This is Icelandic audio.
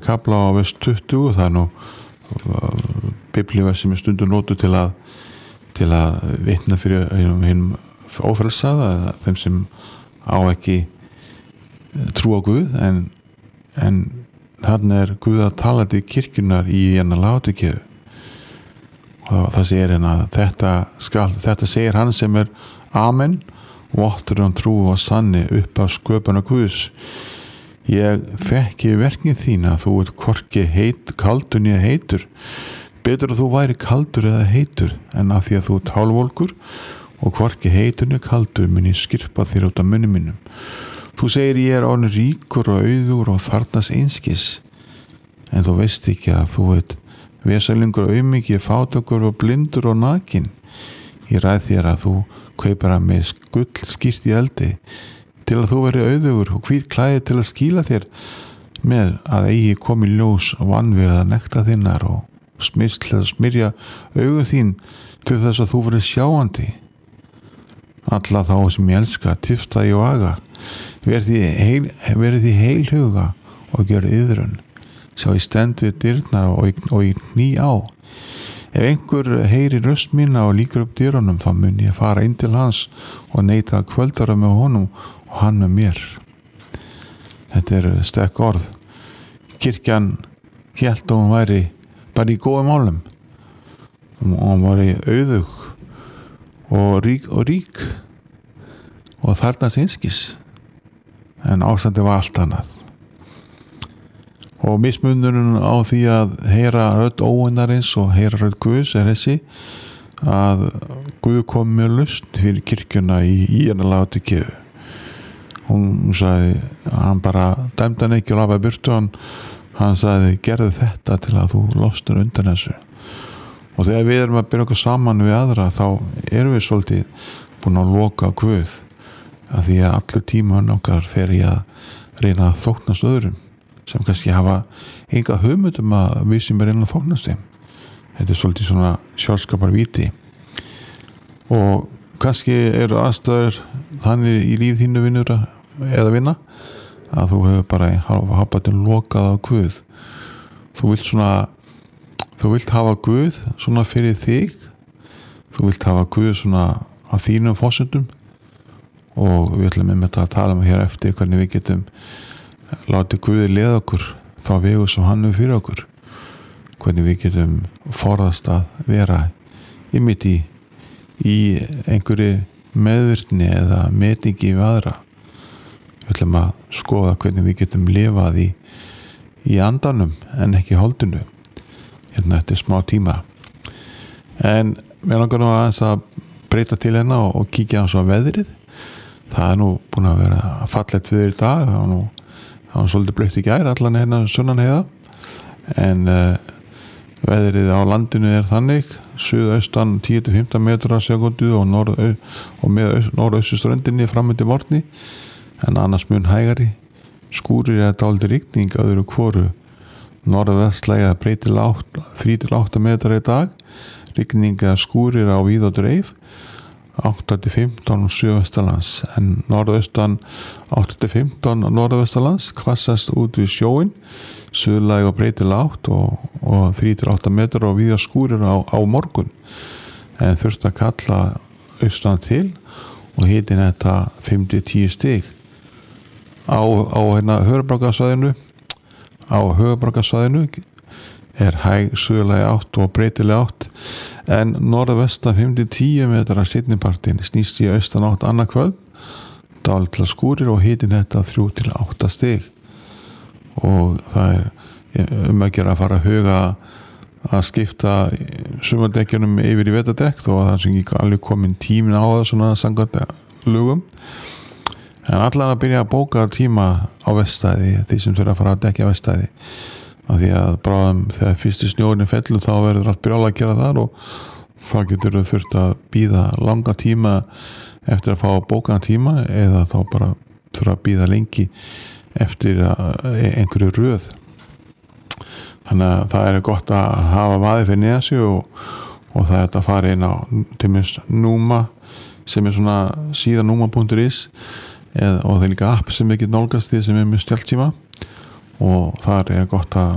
kafla á vers 20, það nú biblíuvers sem stundum notuð til að vitna fyrir hinn ófrelsaða, þeim sem á ekki trú á Guð, en þarna Guð að tala til kirkjunar í Laodíkeu, og það segir þetta segir hann sem amen, vottur trú og sanni upp af sköpuna Guðs. Ég þekki verkin þína, þú hvorki kaldur né heitur. Betur að þú væri kaldur eða heitur, en af því að þú hálfvolgur og hvorki heitur né kaldur mun ég skyrpa þér út af munni mínum. Þú segir ég orðinn ríkur og auðugur og þarfnast einskis, en þú veist ekki að þú vesalingur og aumingi, fátækur og blindur og nakin. Ég ræð þér að þú kaupir að með gull skýrt í eldi, til að þú veri auðugur og hvít klæði til að skýla þér með, að eigi komi ljós vanvirða nekta þinnar og smyrsl til að smyrja augu þín til þess að þú veri sjáandi. Alla þá sem ég elska, tifta ég og aga. Verið því heilhuga og gjör iðrun. Sjá ég stend við dyrnar og ég kný á. Ef einhver heyrir röst mína og líkur upp dyrunum, þá mun ég fara inn til hans og neita kvöldara með honum og hann með mér. Þetta sterk orð. Kirkjan hélt að hún væri bara í góðum málum, og hún var auðug og rík og þarfnast einskis, en ástandið var allt annað. Og mismunurinn á því að heyra rödd óvinarins og heyra rödd Guðs þessi, að Guð kom með lausn fyrir kirkjuna í Laodíkeu. Hún sagði, hann bara dæmdi hann ekki og lafaði burtu, hann sagði, gerðu þetta til að þú losnar undan þessu. Og þegar við erum að byrja okkur saman við aðra, þá erum við svolítið búin að loka Guð, af því að allur tíman okkar fer í að reyna að þóknast öðrum, sem kannski hafa enga hugmynd að við sem reyna að þóknast þeim. Þetta svolítið svona sjálfskapar víti. Og kannski aðstæður þannig í líf þínu vinnur eða vinna, að þú hefur bara hafa til lokað á Guð. Þú vilt hafa Guð svona fyrir þig, þú vilt hafa Guð svona að þínum forsendum, og við ætlum að tala hér eftir hvernig við getum látið Guði leiða okkur þá vegu sem hann fyrir okkur, hvernig við getum forðast að vera einmitt í einhverju meðvirkni eða metingi við aðra. Við ætlum að skoða hvernig við getum lifað í andanum en ekki holdinu hérna eftir smá tíma. En við langar nú aðeins að breyta til hérna og kíkja á svo veðrið. Það nú búin að vera fallegt veður í dag, það var svolítið blautt í gær allan hérna sunnan heiða, en veðrið á landinu þannig, suðaustan 10-15 metrar á sekundu og með norðausturströndinni fram undir morgni, en annars mun hægari. Skúrir dálítið rigning öðru hvoru. Norðvestlægja breytilega 3-8 metrar í dag, rigning eða skúrir á víð og dreif, 8-15 suðvestalands, en norðaustan 8-15 norðvestalands, hvassast út við sjóin, suðlæg og breytilega 8 og 3-8 metrar og víða skúrir á morgun, en þurft að kalla austan til og hitin þetta 5-10 stig. Á höfuðborgarsvæðinu hæg suðlæg 8 og breytilega 8, en norðvestan 5-10 metrar seinnipartinn, snýst í austan 8 annað kvöld, dálitla skúrir og hitin þetta 3-8 stig. Og það að gera að fara að huga að skipta sumardekkjunum yfir í vetardekk, þó að það sem ekki alveg komin tímin á það svona samkvæmt lögum. En allan að byrja að bóka tíma á veststæði, því sem þurfa að fara að dekja veststæði, af því að bráðum þegar fyrsti snjórinn fellur þá verður allt brjála að gera þar, og þá getur þurft að bíða langa tíma eftir að fá bókaðan tíma, eða þá bara þurfa að bíða lengi eftir einhverju röð. Þannig að það gott að hafa vaðið fyrir neða sig, og það að fara inn á til minnst Núma, sem svona síðan Núma.is, og það líka app sem við getum nálgast því sem með stjálftíma, og þar gott að